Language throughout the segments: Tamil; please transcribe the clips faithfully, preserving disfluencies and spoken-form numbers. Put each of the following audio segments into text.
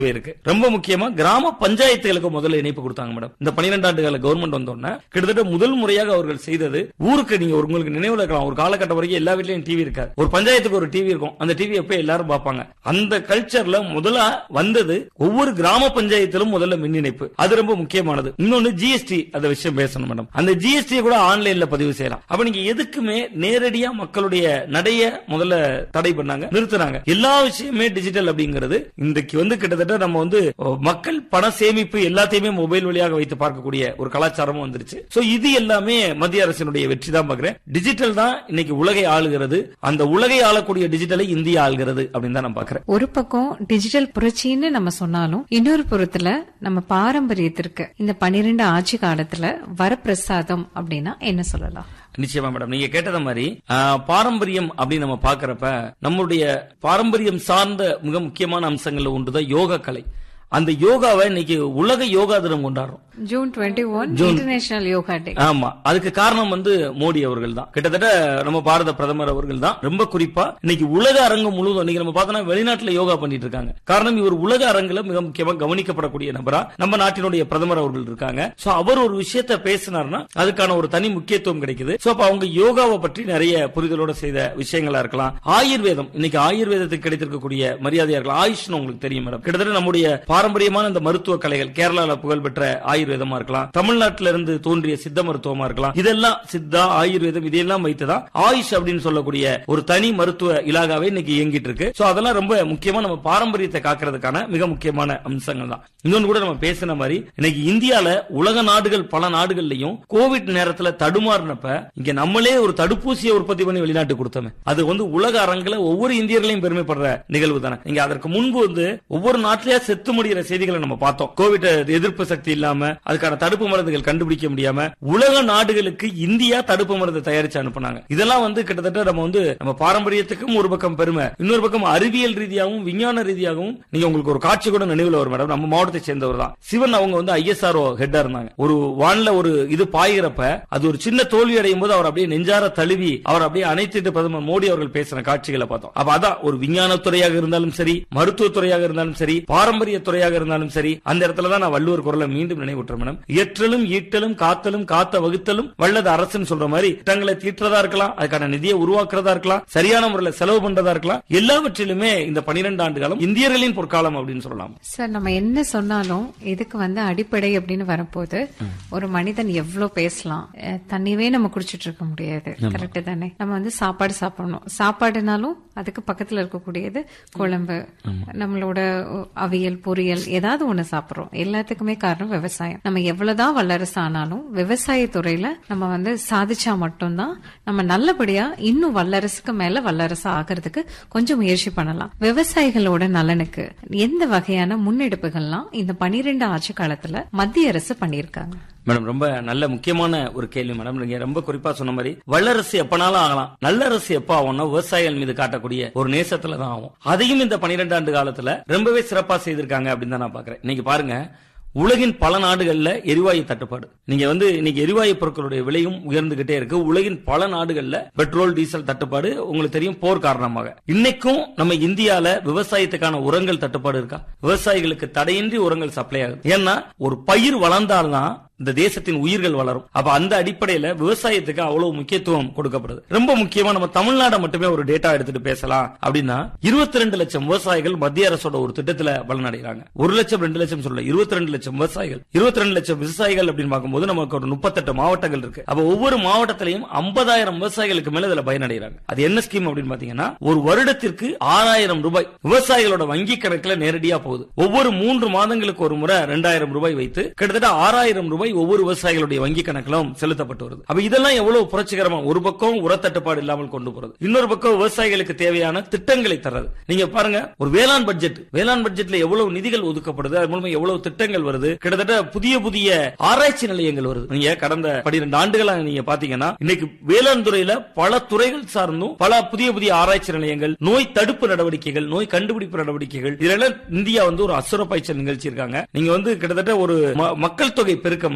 இருக்கு. ரொம்ப முக்கியமா கிராம பஞ்சாயத்துகளுக்கு முதல்ல இணைப்பு கொடுத்தாங்க மேடம். இந்த பன்னிரண்டு ஆண்டு கால கவர்மெண்ட் வந்தோடனே கிட்டத்தட்ட முதல் முறையாக அவர்கள் செய்தது ஊருக்கு, நீங்க உங்களுக்கு நினைவுல இருக்கலாம், ஒரு காலகட்டம் வரைக்கும் எல்லா வீட்லயும் டிவி இருக்காது. ஒரு பஞ்சாயத்துக்கு ஒரு டிவி இருக்கும். அந்த டிவி எப்ப எல்லாரும் பார்ப்பாங்க. அந்த கல்ச்சர்ல முதல்ல வந்தது ஒவ்வொரு கிராம பஞ்சாயத்திலும் முதல்ல மின் இணைப்பு. அது ரொம்ப முக்கியமானது. இன்னொன்னு ஜிஎஸ்டி, அந்த விஷயம் பேசணும் மேடம். அந்த ஜிஎஸ்டி கூட ஆன்லைன்ல பதிவு செய்யலாம். அப்ப நீங்க எதுக்குமே நேரடியா மக்களுடைய நடைய முதல்ல தடை பண்ணாங்க, நிறுத்தினாங்க. எல்லா விஷயமே டிஜிட்டல் அப்படிங்கிறது இன்றைக்கு வந்து கிட்டத்தட்ட நம்ம வந்து மக்கள் பண சேமிப்பு எல்லாத்தையுமே மொபைல் வழியாக வைத்து பார்க்கக்கூடிய ஒரு கலாச்சாரமும் வந்துருச்சு. சோ இது எல்லாமே மத்திய அரசினுடைய வெற்றி தான் பார்க்கிறேன். டிஜிட்டல் தான் இன்னைக்கு உலகை ஆளுகிறது. அந்த உலகை ஆளக்கூடிய டிஜிட்டலை இந்தியா ஆளுகிறது அப்படின்னு தான் நான் பார்க்கிறேன். ஒரு பக்கம் டிஜிட்டல் புரட்சின்னு நம்ம சொன்னாலும் இன்னொரு புறத்துல நம்ம பாரம்பரியத்திற்கு இந்த பன்னிரண்டு ஆட்சி காலத்துல வரப்பிரசாதம் அப்படின்னா என்ன சொல்லலாம்? நிச்சயமா மேடம், நீங்க கேட்டத மாதிரி பாரம்பரியம் அப்படின்னு நம்ம பாக்குறப்ப நம்முடைய பாரம்பரியம் சார்ந்த மிக முக்கியமான அம்சங்கள்ல ஒன்றுதான் யோகா கலை. அந்த யோகாவை இன்னைக்கு உலக யோகா தினம் கொண்டாடுறோம். ஜூன் இருபத்தி ஒன்று இன்டர்நேஷனல் யோகா டே. ஆமா, அதுக்கு காரணம் வந்து மோடி அவர்கள் தான். கிட்டத்தட்ட நம்ம பாரத பிரதமர் அவர்கள் தான். ரொம்ப குறிப்பா இன்னைக்கு உலக அரங்கம் முழுவதும் இன்னைக்கு நம்ம பார்த்தோம்னா வெளிநாட்டுல யோகா பண்ணிட்டு இருக்காங்க. காரணம், இவர் உலக அரங்குல மிக முக்கியமா கவனிக்கப்படக்கூடிய நபரா நம்ம நாட்டினுடைய பிரதமர் அவர்கள் இருக்காங்க. சோ அவர் ஒரு விஷயத்த பேசினார்னா அதுக்கான ஒரு தனி முக்கியத்துவம் கிடைக்குது. சோ அப்ப அவங்க யோகாவை பற்றி நிறைய புரிதலோட செய்த விஷயங்களா இருக்கலாம். ஆயுர்வேதம், இன்னைக்கு ஆயுர்வேதத்துக்கு கிடைத்திருக்கக்கூடிய மரியாதையா இருக்கலாம். ஆயுஷ்னு உங்களுக்கு தெரியும் மேடம். கிட்டத்தட்ட நம்முடைய பாரம்பரியமான இந்த மருத்துவ கலைகள், கேரளால புகழ்பெற்ற ஆயுர்வேதமா இருக்கலாம், தமிழ்நாட்டில இருந்து தோன்றிய சித்த மருத்துவமா இருக்கலாம், இதெல்லாம் சித்தா ஆயுர்வேதம் இதெல்லாம் வைத்துதான் ஆயுஷ் அப்படின்னு சொல்லக்கூடிய ஒரு தனி மருத்துவ இலாகாவே இன்னைக்கு இயங்கிட்டு இருக்கு. சோ அதெல்லாம் ரொம்ப முக்கியமா நம்ம பாரம்பரியத்தை காக்கிறதுக்கான மிக முக்கியமான அம்சங்கள் தான். இன்னொன்னு கூட நம்ம பேசின மாதிரி இன்னைக்கு இந்தியால உலக நாடுகள் பல நாடுகள்லயும் கோவிட் நேரத்துல தடுமாறினப்ப இங்க நம்மளே ஒரு தடுப்பூசியை உற்பத்தி பண்ணி வெளிநாட்டு கொடுத்தோமே, அது வந்து உலக அரங்குல ஒவ்வொரு இந்தியர்களையும் பெருமைப்படுற நிகழ்வு தானே. நீங்க அதற்கு முன்பு வந்து ஒவ்வொரு நாட்டிலேயே செத்து முடிகிற செய்திகளை நம்ம பார்த்தோம். கோவிட் எதிர்ப்பு சக்தி இல்லாம அதுக்கான தடுப்பு மருந்துகள் கண்டுபிடிக்க முடியாம உலக நாடுகளுக்கு இந்தியா தடுப்பு மருந்து தயாரிச்சு அனுப்புனாங்க. இதெல்லாம் வந்து கிட்டத்தட்ட நம்ம வந்து நம்ம பாரம்பரியத்துக்கும் ஒரு பக்கம் பெருமை, இன்னொரு பக்கம் அறிவியல் ரீதியாகவும் விஞ்ஞான ரீதியாகவும். நீங்க உங்களுக்கு ஒரு காட்சி கூட நினைவுல வரும் மேடம். நம்ம மாவட்டத்தை சேர்ந்தவர் தான் சிவன். அவங்க வந்து ஐஎஸ்ஆர்ஓ ஹெட்டா இருந்தாங்க. ஒரு வான்ல ஒரு இது பாய்கிறப்ப அது ஒரு சின்ன தோல்வி அடையும் போது அவர் அப்படியே நெஞ்சார தழுவி அவர் அப்படியே அனைத்து பிரதமர் மோடி அவர்கள் பேசின காட்சிகளை பார்த்தோம். அப்ப அதான் ஒரு விஞ்ஞானத்துறையாக இருந்தாலும் சரி, மருத்துவத்துறையாக இருந்தாலும் சரி, பாரம்பரிய துறையாக இருந்தாலும் சரி, அந்த இடத்துல தான் நான் வள்ளுவர் குரலை மீண்டும் நினைவுற்றேன் மேடம். இயற்றலும் ஈட்டலும் காத்தலும் காத்த வகுத்தலும் வல்லது அரசுன்னு சொல்ற மாதிரி திட்டங்களை தீட்டுறதா இருக்கலாம், அதுக்கான நிதியை உருவாக்குறதா இருக்கலாம், சரியான முறையில் செலவு பண்றதா இருக்கலாம், எல்லாவற்றிலுமே இந்த பன்னிரண்டு ஆண்டு காலம் இந்தியர்களின் பொற்காலம் அப்படின்னு சொல்லலாம். சார், நம்ம என்ன சொன்னாலும் இதுக்கு வந்து அடிப்படை அப்படின்னு வரும்போது ஒரு மனிதன் எவ்வளவு பேசலாம், தண்ணியவே நம்ம குடிச்சிட்டு இருக்க முடியாது. கரெக்ட் தானே? நம்ம வந்து சாப்பாடு சாப்பிடணும். சாப்பாடுனாலும் அதுக்கு பக்கத்துல இருக்கக்கூடியது குழம்பு, நம்மளோட அவியல், பொரியல், ஏதாவது ஒண்ணு சாப்பிடுறோம். எல்லாத்துக்குமே காரணம் விவசாயம். நம்ம எவ்வளவுதான் வல்லரசு ஆனாலும் விவசாய துறையில நம்ம வந்து சாதிச்சா மட்டும்தான் நம்ம நல்லபடியா இன்னும் வல்லரசுக்கு மேல வல்லரசு ஆகிறதுக்கு கொஞ்சம் முயற்சி பண்ணலாம். விவசாயிகளோட நலனுக்கு எந்த வகையான முன்னெடுப்புகள்லாம் இந்த பனிரெண்டு ஆட்சி காலத்துல மத்திய அரசு பண்ணிருக்காங்க? மேடம், ரொம்ப நல்ல முக்கியமான ஒரு கேள்வி மேடம். நீங்க ரொம்ப குறிப்பா சொன்ன மாதிரி வல்லரசு எப்பனாலும் ஆகலாம், நல்ல அரசு எப்ப ஆகும்னா விவசாயிகள் மீது காட்டக்கூடிய ஒரு நேசத்துல தான் ஆகும். அதையும் இந்த பன்னிரெண்டு ஆண்டு காலத்துல ரொம்பவே சிறப்பா செய்திருக்காங்க அப்படின்னு தான் நான் பாக்குறேன். இன்னைக்கு பாருங்க, உலகின் பல நாடுகள்ல எரிவாயு தட்டுப்பாடு. நீங்க வந்து இன்னைக்கு எரிவாயு பொருட்களுடைய விலையும் உயர்ந்துகிட்டே இருக்கு. உலகின் பல நாடுகள்ல பெட்ரோல் டீசல் தட்டுப்பாடு உங்களுக்கு தெரியும், போர் காரணமாக. இன்னைக்கும் நம்ம இந்தியால விவசாயத்துக்கான உரங்கள் தட்டுப்பாடு இருக்கா? விவசாயிகளுக்கு தடையின்றி உரங்கள் சப்ளை ஆகுது. ஏன்னா ஒரு பயிர் வளர்ந்தால்தான் இந்த தேசத்தின் உயிர்கள் வளரும். அப்ப அந்த அடிப்படையில விவசாயத்துக்கு அவ்வளவு முக்கியத்துவம் கொடுக்கப்படுது. ரொம்ப முக்கியமா நம்ம தமிழ்நாடு மட்டுமே ஒரு டேட்டா எடுத்துட்டு பேசலாம் அப்படின்னா இருபத்தி ரெண்டு லட்சம் விவசாயிகள் மத்திய அரசோட ஒரு திட்டத்துல பலனடைகிறாங்க. ஒரு லட்சம் ரெண்டு லட்சம் சொல்ல இருபத்தி ரெண்டு லட்சம் விவசாயிகள். இருபத்தி ரெண்டு லட்சம் விவசாயிகள் அப்படின்னு பார்க்கும்போது நமக்கு ஒரு முப்பத்தெட்டு மாவட்டங்கள் இருக்கு. அப்ப ஒவ்வொரு மாவட்டத்திலையும் ஐம்பதாயிரம் விவசாயிகளுக்கு மேல இதுல பயனடைகிறாங்க. அது என்ன ஸ்கீம் அப்படின்னு பாத்தீங்கன்னா, ஒரு வருடத்திற்கு ஆறாயிரம் ரூபாய் விவசாயிகளோட வங்கி கணக்குல நேரடியா போகுது. ஒவ்வொரு மூன்று மாதங்களுக்கு ஒரு முறை ரெண்டாயிரம் ரூபாய் வைத்து கிட்டத்தட்ட ஆறாயிரம் ரூபாய் ஒவ்வொரு விவசாயிகளுடைய வங்கி கணக்கிலும் செலுத்தப்பட்டு வருது. அப்ப இதெல்லாம் எவ்வளவு புரட்சிகரமா, ஒரு பக்கம் உரத்தட்டுப்பாடு இல்லாமல் கொண்டு போறது, இன்னொரு பக்கம் விவசாயிகளுக்கு தேவையான திட்டங்களை தர்றது. நீங்க பாருங்க, ஒரு வேளாண் பட்ஜெட், வேளாண் பட்ஜெட்ல எவ்வளவு நிதிகள் ஒதுக்கப்படுது, அது மூலமா எவ்வளவு திட்டங்கள் வருது, கிட்டத்தட்ட புதிய புதிய ஆராய்ச்சி நிலையங்கள் வருது. நீங்க கடந்த பன்னிரண்டு ஆண்டுகளா நீங்க பாத்தீங்கன்னா இன்னைக்கு வேளாண் துறையில பல துறைகள் சார்ந்தும் பல புதிய புதிய ஆராய்ச்சி நிலையங்கள், நோய் தடுப்பு நடவடிக்கைகள், நோய் கண்டுபிடிப்பு நடவடிக்கைகள், இதெல்லாம் இந்தியா வந்து ஒரு அசுர பயிற்சி நிகழ்ச்சி இருக்காங்க. நீங்க வந்து கிட்டத்தட்ட ஒரு மக்கள் தொகை பெருக்கம்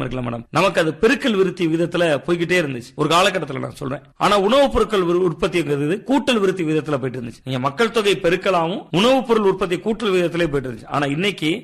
இருக்குல்ல மேடம், நமக்கு அது பெருக்கல் விருத்தி விதத்துல போய்கிட்டே இருந்துச்சு ஒரு காலகட்டத்தில். நான் சொல்றேன், ஆனா உணவுப் பொருட்கள் உற்பத்திங்கிறது கூட்டல் விருத்தி விதத்துல போயிட்டு இருந்துச்சு. நீங்க மக்கள் தொகை பெருக்கலாவும் உணவுப் பொருள் உற்பத்தி கூட்டல் விதத்திலே போயிட்டு இருந்துச்சு. ஆனா இன்னைக்கு